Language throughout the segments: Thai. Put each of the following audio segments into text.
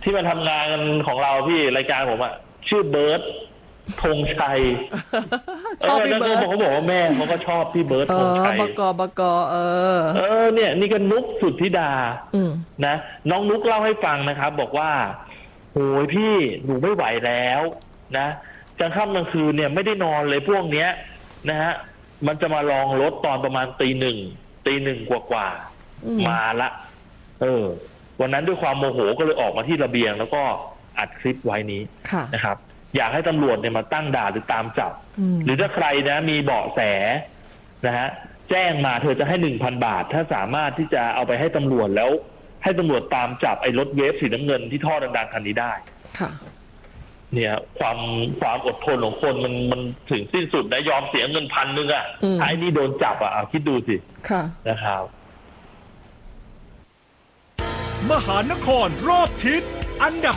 ที่มาทำงานกันของเราพี่รายการผมอะชื่อเบิร์ตธงชัยชอบพี่แล้วเบิร์ดเขาบอกว่าแม่เขาก็ชอบพี่เบิร์ตธงชัยบกเนี่ยนี่ก็นุกสุทธิดาอืมนะน้องนุกเล่าให้ฟังนะครับบอกว่าโอ้ยพี่หนูไม่ไหวแล้วนะกลางค่ำกลางคืนเนี่ยไม่ได้นอนเลยพวกเนี้ยนะฮะมันจะมาลองรถตอนประมาณตีหนึ่งกว่ามาละวันนั้นด้วยความโมโหก็เลยออกมาที่ระเบียงแล้วก็อัดคลิปไว้นี้นะครับอยากให้ตำรวจเนี่ยมาตั้งด่านหรือตามจับหรือถ้าใครนะมีเบาะแสนะฮะแจ้งมาเธอจะให้ 1,000 บาทถ้าสามารถที่จะเอาไปให้ตำรวจแล้วให้ตำรวจตามจับไอ้รถเวฟสีน้ำเงินที่ท่อดังๆคันนี้ได้ค่ะเนี่ยความอดทนของคนมันถึงสิ้นสุดนะยอมเสียเงิน1,000อ่ะถ้าไอ้นี่โดนจับอ่ะคิดดูสิค่ะนะครับมหานครรอบทิศอันดับ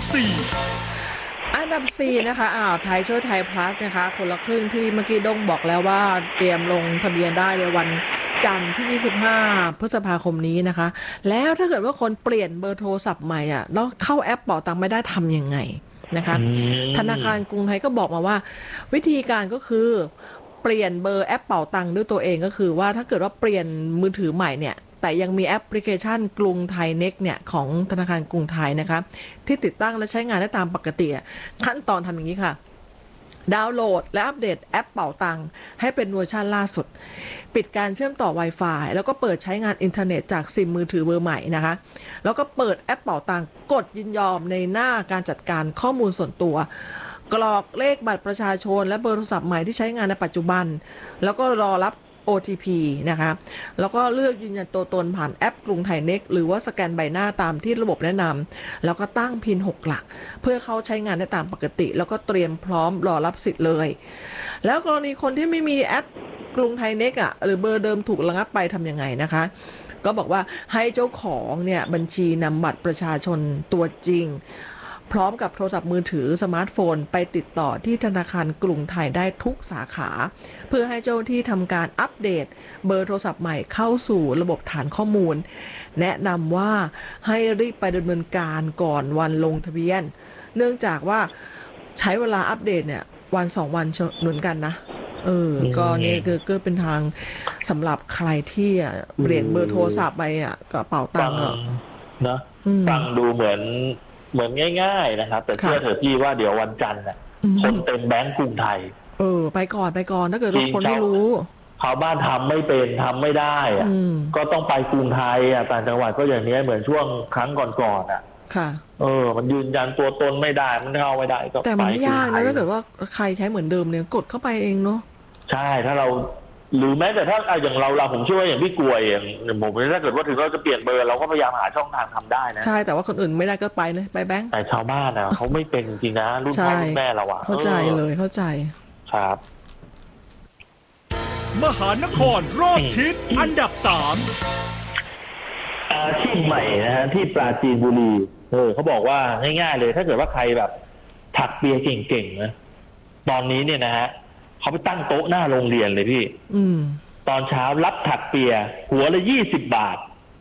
4นะคะไทยช่วยไทยพลัสนะคะคนละครึ่งที่เมื่อกี้ด้งบอกแล้วว่าเตรียมลงทะเบียนได้ในวันจันทร์ที่25พฤษภาคมนี้นะคะแล้วถ้าเกิดว่าคนเปลี่ยนเบอร์โทรศัพท์ใหม่แล้วเข้าแอปเป๋าตังไม่ได้ทำยังไงนะคะธนาคารกรุงไทยก็บอกมาว่าวิธีการก็คือเปลี่ยนเบอร์แอปเป๋าตังด้วยตัวเองก็คือว่าถ้าเกิดว่าเปลี่ยนมือถือใหม่เนี่ยแต่ยังมีแอปพลิเคชันกรุงไทยเน็กเนี่ยของธนาคารกรุงไทยนะคะที่ติดตั้งและใช้งานได้ตามปกติขั้นตอนทำอย่างนี้ค่ะดาวน์โหลดและอัปเดตแอปเป๋าตังให้เป็นเวอร์ชันล่าสุดปิดการเชื่อมต่อ Wi-Fi แล้วก็เปิดใช้งานอินเทอร์เน็ตจากซิมมือถือเบอร์ใหม่นะคะแล้วก็เปิดแอปเป๋าตังกดยินยอมในหน้าการจัดการข้อมูลส่วนตัวกรอกเลขบัตรประชาชนและเบอร์โทรศัพท์ใหม่ที่ใช้งานในปัจจุบันแล้วก็รอรับOTP นะคะแล้วก็เลือกยืนยันตัวตนผ่านแอปกรุงไทยเน็กหรือว่าสแกนใบหน้าตามที่ระบบแนะนำแล้วก็ตั้งพิน6 หลักเพื่อเขาใช้งานได้ตามปกติแล้วก็เตรียมพร้อมรอรับสิทธิ์เลยแล้วกรณีคนที่ไม่มีแอปกรุงไทยเน็กหรือเบอร์เดิมถูกระงับไปทำยังไงนะคะก็บอกว่าให้เจ้าของเนี่ยบัญชีนำบัตรประชาชนตัวจริงพร้อมกับโทรศัพท์มือถือสมาร์ทโฟนไปติดต่อที่ธนาคารกรุงไทยได้ทุกสาขาเพื่อให้เจ้าที่ทำการอัปเดตเบอร์โทรศัพท์ใหม่เข้าสู่ระบบฐานข้อมูลแนะนำว่าให้รีบไปดำเนินการก่อนวันลงทะเบียนเนื่องจากว่าใช้เวลาอัปเดตเนี่ยวัน2 วันเหมือนกันนะก็นี่คือเป็นทางสำหรับใครที่เปลี่ยนเบอร์โทรศัพท์ไปกระเป๋าตังค์นะฟังดูเหมือนง่ายๆนะครับแต่เชื่อเถอะพี่ว่าเดี๋ยววันจันทร์คนเต็มแบงก์กรุงไทยไปก่อนถ้าเกิดคนไม่รู้ชาวบ้านทำไม่เป็นทำไม่ได้ก็ต้องไปกรุงไทยต่างจังหวัดก็อย่างนี้เหมือนช่วงครั้งก่อนค่ะมันยืนยันตัวตนไม่ได้มันเข้าไม่ได้ก็แต่มันยากนะถ้าเกิดว่าใครใช้เหมือนเดิมเนี่ยกดเข้าไปเองเนาะใช่ถ้าเราหรือแม้แต่ถ้าอย่างเราผมเชื่อว่าอย่างพี่กลวยอย่างผมถ้าเกิดว่าถึงเราจะเปลี่ยนเบอร์เราก็พยายามหาช่องทางทำได้นะใช่แต่ว่าคนอื่นไม่ได้ก็ไปเลยไปแบงค์แต่ชาวบ้านเขาไม่เป็นจริงนะรุ่นพ่อรุ่นแม่เราเข้าใจเลยเข้าใจครับมหานครรอบทิศอันดับอาชีพใหม่นะฮะที่ปราจีนบุรีเขาบอกว่าง่ายๆเลยถ้าเกิดว่าใครแบบถักเปียเก่งๆนะตอนนี้เนี่ยนะฮะเขาไปตั้งโต๊ะหน้าโรงเรียนเลยพี่ตอนเช้ารับถักเปียหัวละ20 บาท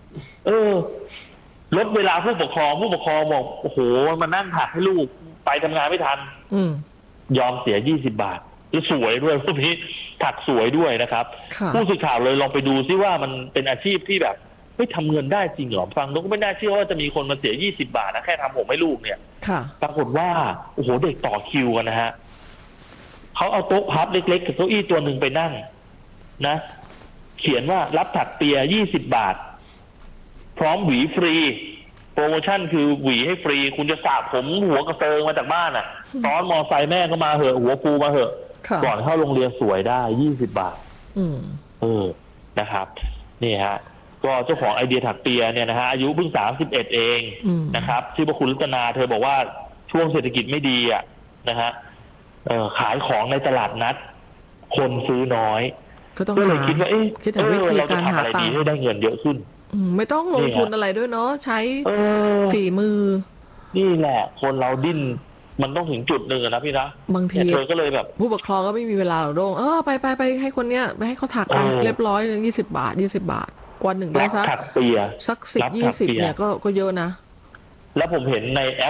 ลดเวลาผู้ปกครองบอกโอ้โหมานั่งถักให้ลูกไปทำงานไม่ทันยอมเสีย20 บาทแล้วสวยด้วยพวกนี้ถักสวยด้วยนะครับผู้สื่อข่าวเลยลองไปดูซิว่ามันเป็นอาชีพที่แบบทำเงินได้จริงเหรอฟังแล้วก็ไม่น่าเชื่อว่าจะมีคนมาเสีย20 บาทนะแค่ทำผมให้ลูกเนี่ยปรากฏว่าโอ้โหเด็กต่อคิวกันนะฮะเขาเอาโต๊ะพับเล็กๆกับเก้าอี้ตัวหนึ่งไปนั่งนะเขียนว่ารับถักเปีย20 บาทพร้อมหวีฟรีโปรโมชั่นคือหวีให้ฟรีคุณจะสระผมหัวกระเซิงมาจากบ้านซ้อนมอไซค์แม่ก็มาเหอะหัวปูมาเหอะก่อนเข้าโรงเรียนสวยได้20 บาทนะครับนี่ฮะก็เจ้าของไอเดียถักเปียเนี่ยนะฮะอายุเพิ่ง31เองนะครับชื่อว่าคุณรัตนาเธอบอกว่าช่วงเศรษฐกิจไม่ดีนะฮะขายของในตลาดนัดคนซื้อน้อยก็เลยคิดว่าเราจะทำอะไรดีให้ได้เงินเยอะขึ้นไม่ต้องลงทุนอะไรด้วยเนาะใช้ฝีมือนี่แหละคนเราดิ้นมันต้องถึงจุดหนึ่งนะพี่นะบางทีเธอก็เลยแบบผู้ปกครองก็ไม่มีเวลาหรอกโดงไปให้คนเนี้ยไปให้เขาถักเรียบร้อย20 บาทวันหนึ่งได้สัก10-20เนี่ยก็เยอะนะแล้วผมเห็นในแอป